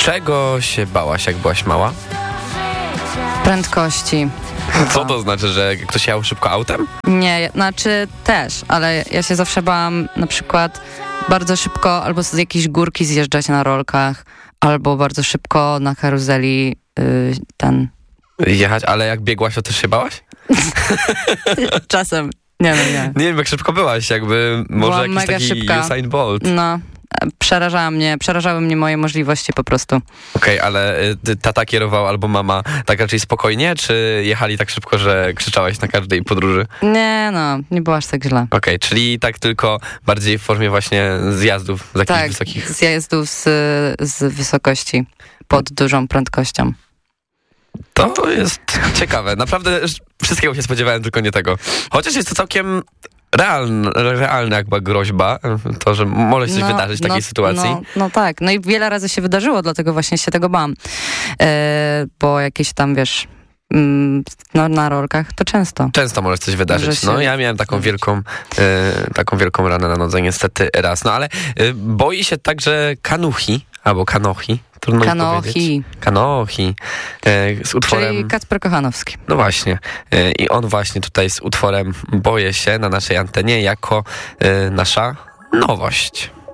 Czego się bałaś, jak byłaś mała? Prędkości. Co to znaczy, że ktoś jechał szybko autem? Nie, znaczy też, ale ja się zawsze bałam na przykład bardzo szybko albo z jakiejś górki zjeżdżać na rolkach, albo bardzo szybko na karuzeli Jechać, ale jak biegłaś, to też się bałaś? Czasem. Nie. Nie wiem, jak szybko byłaś, jakby może Byłam jakiś mega taki szybka. Usain Bolt. No, przerażały mnie moje możliwości po prostu. Okej, ale tata kierował albo mama tak raczej spokojnie, czy jechali tak szybko, że krzyczałaś na każdej podróży? Nie było aż tak źle. Okej, czyli tak tylko bardziej w formie właśnie zjazdów z jakichś wysokich... zjazdów z wysokości pod dużą prędkością. To jest ciekawe. Naprawdę wszystkiego się spodziewałem, tylko nie tego. Chociaż jest to całkiem realna jakby groźba, to, że może się coś wydarzyć w takiej sytuacji. No tak, no i wiele razy się wydarzyło, dlatego właśnie się tego bałam. Bo jakieś tam, wiesz, na rolkach to często. Często może coś wydarzyć. No ja miałem taką wielką ranę na nodze niestety raz. No ale boi się także kanuchi, albo kanochi. Kanochi. Z utworem... Czyli Kacper Kochanowski. No właśnie. I on właśnie tutaj z utworem Boję się na naszej antenie jako nasza nowość.